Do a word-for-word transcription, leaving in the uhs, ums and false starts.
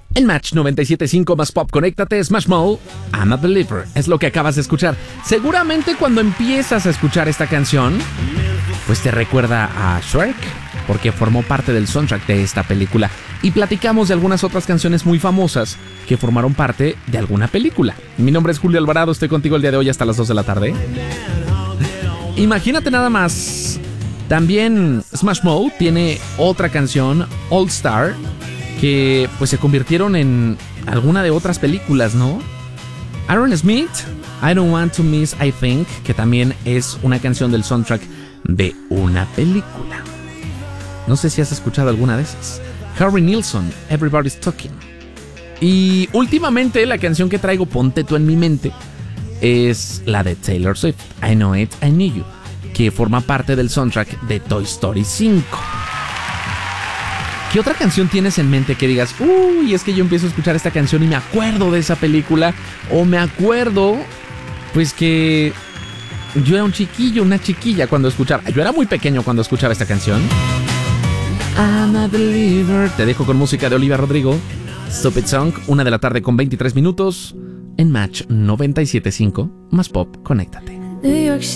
En Match noventa y siete punto cinco más Pop, conéctate, Smash Mouth, I'm a Believer, es lo que acabas de escuchar. Seguramente cuando empiezas a escuchar esta canción, pues te recuerda a Shrek, porque formó parte del soundtrack de esta película. Y platicamos de algunas otras canciones muy famosas que formaron parte de alguna película. Mi nombre es Julio Alvarado, estoy contigo el día de hoy hasta las dos de la tarde. Imagínate nada más. También Smash Mouth tiene otra canción, All Star, que pues se convirtieron en alguna de otras películas, ¿no? Aaron Smith, I Don't Want to Miss I Think, que también es una canción del soundtrack de una película. No sé si has escuchado alguna de esas. Harry Nilsson, Everybody's Talking. Y últimamente la canción que traigo, ponte tú en mi mente, es la de Taylor Swift, I Know It, I Knew You, que forma parte del soundtrack de Toy Story cinco. ¿Qué otra canción tienes en mente que digas, uy, es que yo empiezo a escuchar esta canción y me acuerdo de esa película? O me acuerdo, pues que yo era un chiquillo, una chiquilla cuando escuchaba. Yo era muy pequeño cuando escuchaba esta canción. I'm a Believer. Te dejo con música de Olivia Rodrigo, Stupid Song, una de la tarde con veintitrés minutos, en Match noventa y siete punto cinco más Pop, conéctate. New York